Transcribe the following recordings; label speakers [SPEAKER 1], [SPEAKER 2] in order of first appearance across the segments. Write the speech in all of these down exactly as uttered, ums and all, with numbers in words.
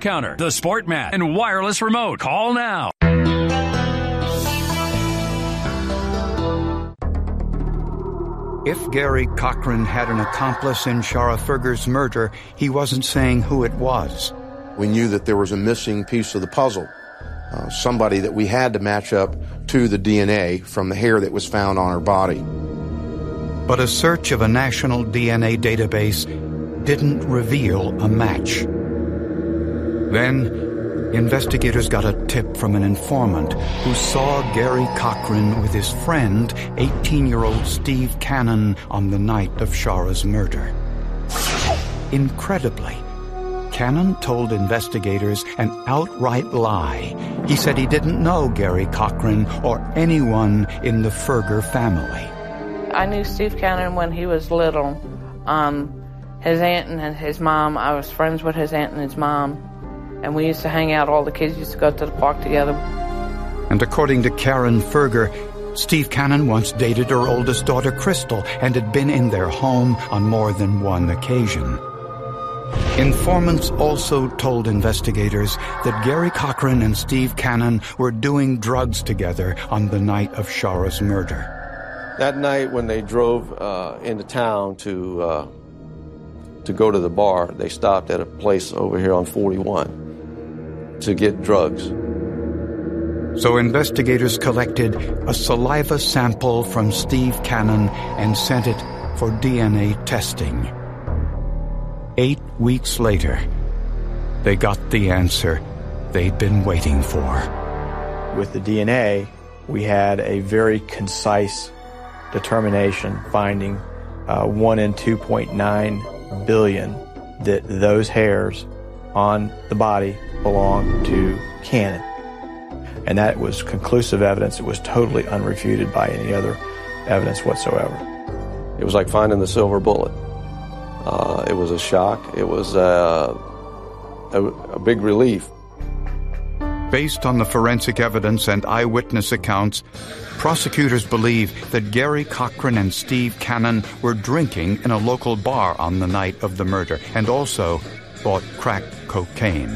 [SPEAKER 1] counter, the sport mat, and wireless remote. Call now.
[SPEAKER 2] If Gary Cochran had an accomplice in Shara Furger's murder, he wasn't saying who it was.
[SPEAKER 3] We knew that there was a missing piece of the puzzle, uh, somebody that we had to match up to the D N A from the hair that was found on her body.
[SPEAKER 2] But a search of a national D N A database didn't reveal a match. Then, investigators got a tip from an informant who saw Gary Cochran with his friend, eighteen-year-old Steve Cannon, on the night of Shara's murder. Incredibly, Cannon told investigators an outright lie. He said he didn't know Gary Cochran or anyone in the Furger family.
[SPEAKER 4] I knew Steve Cannon when he was little. Um, his aunt and his mom, I was friends with his aunt and his mom. And we used to hang out. All the kids used to go to the park together.
[SPEAKER 2] And according to Karen Furger, Steve Cannon once dated her oldest daughter, Crystal, and had been in their home on more than one occasion. Informants also told investigators that Gary Cochran and Steve Cannon were doing drugs together on the night of Shara's murder.
[SPEAKER 5] That night when they drove uh, into town to uh, to go to the bar, they stopped at a place over here on forty-one. To get drugs.
[SPEAKER 2] So investigators collected a saliva sample from Steve Cannon and sent it for D N A testing. Eight weeks later, they got the answer they'd been waiting for.
[SPEAKER 6] With the D N A, we had a very concise determination finding uh, one in two point nine billion that those hairs on the body belonged to Cannon. And that was conclusive evidence. It was totally unrefuted by any other evidence whatsoever.
[SPEAKER 5] It was like finding the silver bullet. Uh, it was a shock. It was uh, a, a big relief.
[SPEAKER 2] Based on the forensic evidence and eyewitness accounts, prosecutors believe that Gary Cochran and Steve Cannon were drinking in a local bar on the night of the murder and also bought crack cocaine.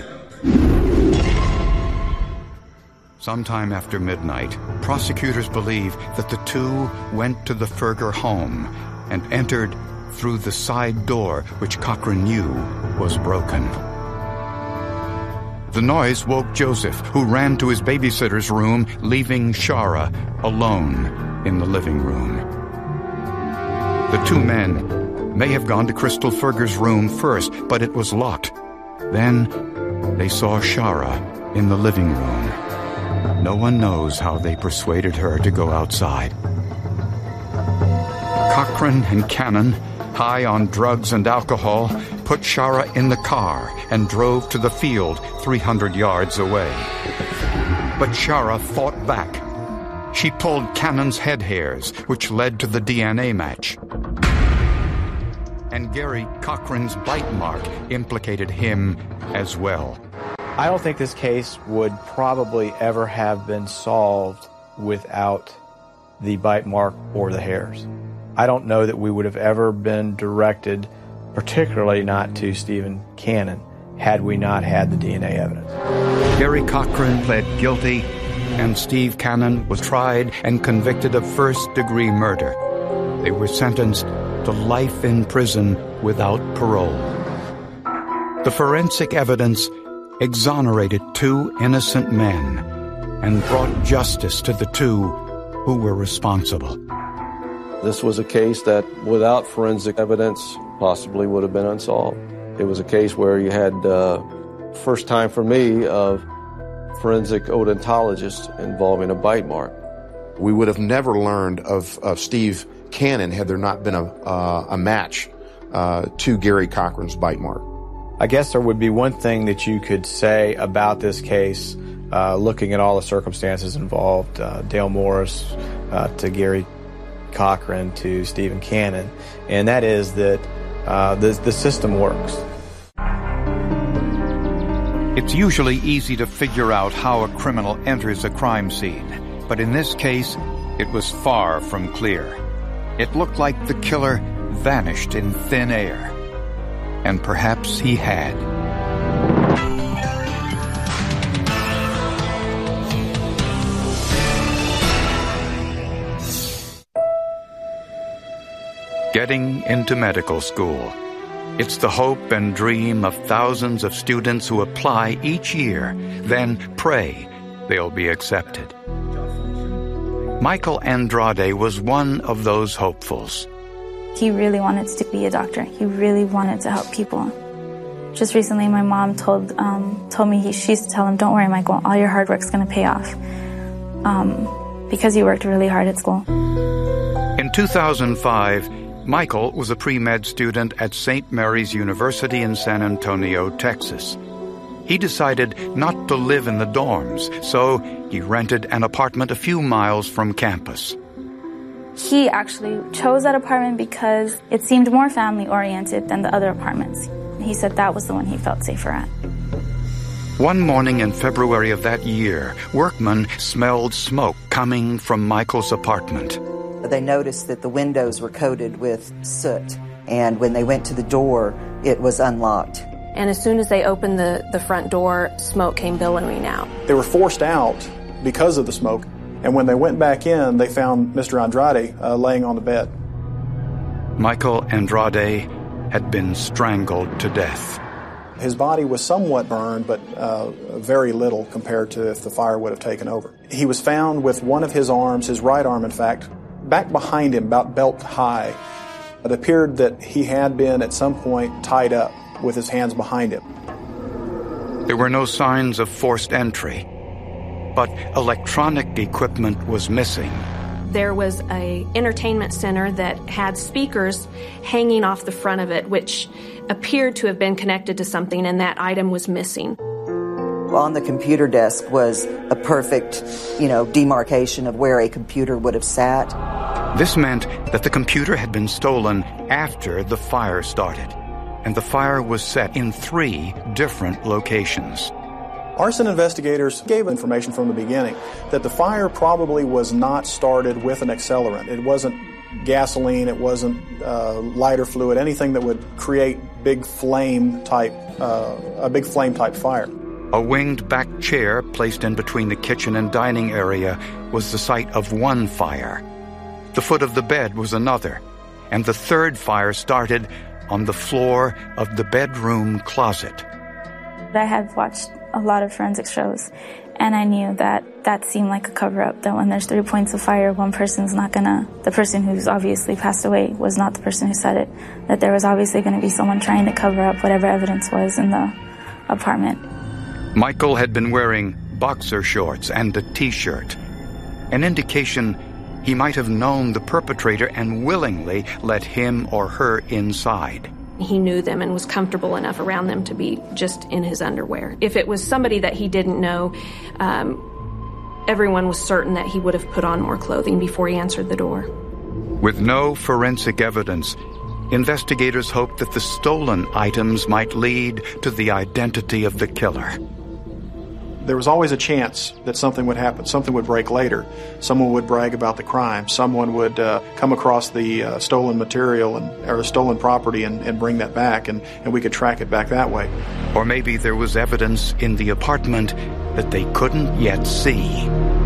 [SPEAKER 2] Sometime after midnight, prosecutors believe that the two went to the Furger home and entered through the side door, which Cochran knew was broken. The noise woke Joseph, who ran to his babysitter's room, leaving Shara alone in the living room. The two men may have gone to Crystal Furger's room first, but it was locked. Then they saw Shara in the living room. No one knows how they persuaded her to go outside. Cochran and Cannon, high on drugs and alcohol, put Shara in the car and drove to the field three hundred yards away. But Shara fought back. She pulled Cannon's head hairs, which led to the D N A match. And Gary Cochran's bite mark implicated him as well.
[SPEAKER 6] I don't think this case would probably ever have been solved without the bite mark or the hairs. I don't know that we would have ever been directed, particularly not to Stephen Cannon, had we not had the D N A evidence.
[SPEAKER 2] Gary Cochran pled guilty, and Steve Cannon was tried and convicted of first-degree murder. They were sentenced to life in prison without parole. The forensic evidence exonerated two innocent men and brought justice to the two who were responsible.
[SPEAKER 5] This was a case that, without forensic evidence, possibly would have been unsolved. It was a case where you had, uh, first time for me, of forensic odontologist involving a bite mark.
[SPEAKER 3] We would have never learned of, of Steve Cannon had there not been a, uh, a match uh, to Gary Cochran's bite mark.
[SPEAKER 6] I guess there would be one thing that you could say about this case, uh, looking at all the circumstances involved, uh, Dale Morris uh, to Gary Cochran to Stephen Cannon, and that is that uh, the, the system works.
[SPEAKER 2] It's usually easy to figure out how a criminal enters a crime scene, but in this case, it was far from clear. It looked like the killer vanished in thin air. And perhaps he had. getting into medical school. It's the hope and dream of thousands of students who apply each year, then pray they'll be accepted. Michael Andrade was one of those hopefuls.
[SPEAKER 7] He really wanted to be a doctor. He really wanted to help people. Just recently, my mom told um, told me he, she used to tell him, "Don't worry, Michael, all your hard work's going to pay off," um, because he worked really hard at school.
[SPEAKER 2] In two thousand five, Michael was a pre-med student at Saint Mary's University in San Antonio, Texas. He decided not to live in the dorms, so he rented an apartment a few miles from campus.
[SPEAKER 7] He actually chose that apartment because it seemed more family-oriented than the other apartments. He said that was the one he felt safer at.
[SPEAKER 2] One morning in February of that year, workmen smelled smoke coming from Michael's apartment.
[SPEAKER 8] They noticed that the windows were coated with soot, and when they went to the door, it was unlocked.
[SPEAKER 9] And as soon as they opened the, the front door, smoke came billowing out.
[SPEAKER 10] They were forced out because of the smoke, and when they went back in, they found Mister Andrade uh, laying on the bed.
[SPEAKER 2] Michael Andrade had been strangled to death.
[SPEAKER 10] His body was somewhat burned, but uh, very little compared to if the fire would have taken over. He was found with one of his arms, his right arm in fact, back behind him, about belt high. It appeared that he had been at some point tied up with his hands behind him.
[SPEAKER 2] There were no signs of forced entry, but electronic equipment was missing.
[SPEAKER 9] There was a entertainment center that had speakers hanging off the front of it, which appeared to have been connected to something, and that item was missing.
[SPEAKER 8] On the computer desk was a perfect, you know, demarcation of where a computer would have sat.
[SPEAKER 2] This meant that the computer had been stolen after the fire started, and the fire was set in three different locations.
[SPEAKER 10] Arson investigators gave information from the beginning that the fire probably was not started with an accelerant. It wasn't gasoline, it wasn't uh, lighter fluid, anything that would create big flame type, uh, a big flame type fire.
[SPEAKER 2] A winged back chair placed in between the kitchen and dining area was the site of one fire. The foot of the bed was another, and the third fire started on the floor of the bedroom closet.
[SPEAKER 7] I had watched a lot of forensic shows, and I knew that that seemed like a cover-up, that when there's three points of fire, one person's not gonna, the person who's obviously passed away was not the person who said it, that there was obviously gonna be someone trying to cover up whatever evidence was in the apartment.
[SPEAKER 2] Michael had been wearing boxer shorts and a t-shirt, an indication he might have known the perpetrator and willingly let him or her inside.
[SPEAKER 9] He knew them and was comfortable enough around them to be just in his underwear. If it was somebody that he didn't know, um, everyone was certain that he would have put on more clothing before he answered the door.
[SPEAKER 2] With no forensic evidence, investigators hoped that the stolen items might lead to the identity of the killer.
[SPEAKER 10] There was always a chance that something would happen, something would break later. Someone would brag about the crime. Someone would uh, come across the uh, stolen material and, or stolen property and, and bring that back, and, and we could track it back that way.
[SPEAKER 2] Or maybe there was evidence in the apartment that they couldn't yet see.